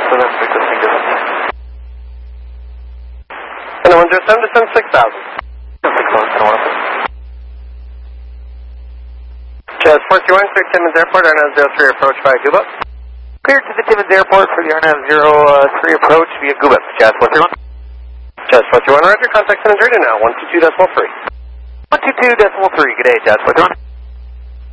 And 107 descend 6,000. Jazz 421, clear Timmins Airport, RNAV 03 approach via Gooba. Cleared to the Timmins Airport for the RNAV 03 approach via Gooba. Jazz 431. Jazz 421, roger, contact Timmins radio now, 122.3. 122.3, good day, Jazz 431.